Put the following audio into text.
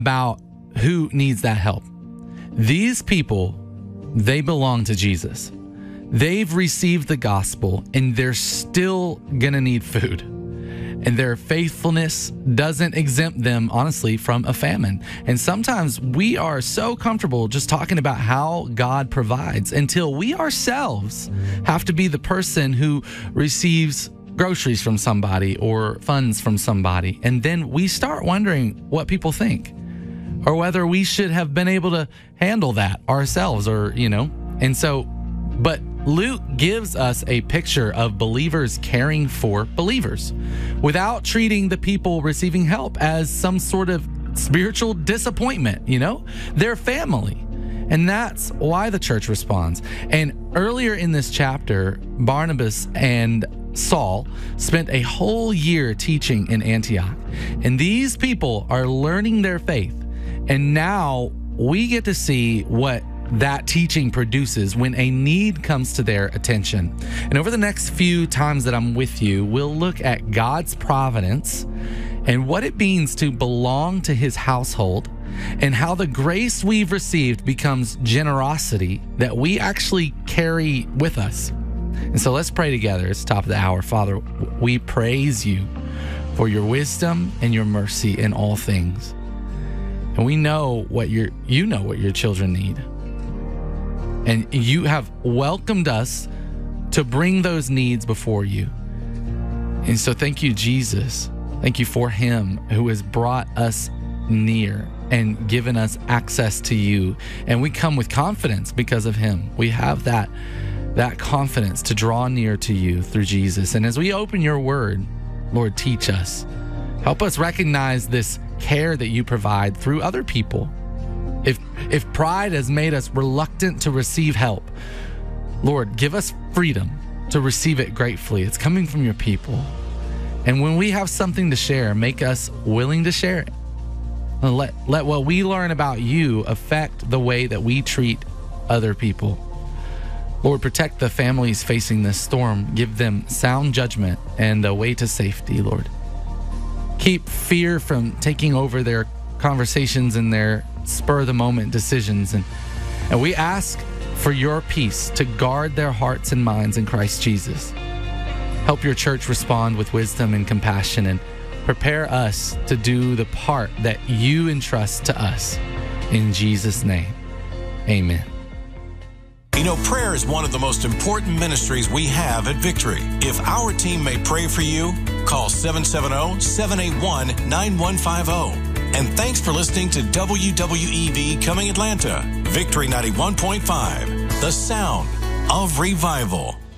about who needs that help. These people, they belong to Jesus. They've received the gospel and they're still going to need food. And their faithfulness doesn't exempt them, honestly, from a famine. And sometimes we are so comfortable just talking about how God provides until we ourselves have to be the person who receives groceries from somebody or funds from somebody. And then we start wondering what people think or whether we should have been able to handle that ourselves or, And so, but Luke gives us a picture of believers caring for believers without treating the people receiving help as some sort of spiritual disappointment, They're family. And that's why the church responds. And earlier in this chapter, Barnabas and Saul spent a whole year teaching in Antioch. And these people are learning their faith. And now we get to see what that teaching produces when a need comes to their attention. And over the next few times that I'm with you, we'll look at God's providence and what it means to belong to his household and how the grace we've received becomes generosity that we actually carry with us. And so let's pray together. It's the top of the hour. Father, we praise you for your wisdom and your mercy in all things. And we know what your children need. And you have welcomed us to bring those needs before you. And so thank you, Jesus. Thank you for him who has brought us near and given us access to you. And we come with confidence because of him. We have that confidence to draw near to you through Jesus. And as we open your word, Lord, teach us. Help us recognize this care that you provide through other people. If pride has made us reluctant to receive help, Lord, give us freedom to receive it gratefully. It's coming from your people. And when we have something to share, make us willing to share it. And let what we learn about you affect the way that we treat other people. Lord, protect the families facing this storm. Give them sound judgment and a way to safety, Lord. Keep fear from taking over their conversations and their spur-of-the-moment decisions. And we ask for your peace to guard their hearts and minds in Christ Jesus. Help your church respond with wisdom and compassion and prepare us to do the part that you entrust to us. In Jesus' name, amen. Prayer is one of the most important ministries we have at Victory. If our team may pray for you, call 770-781-9150. And thanks for listening to WWEV Coming Atlanta, Victory 91.5, the sound of revival.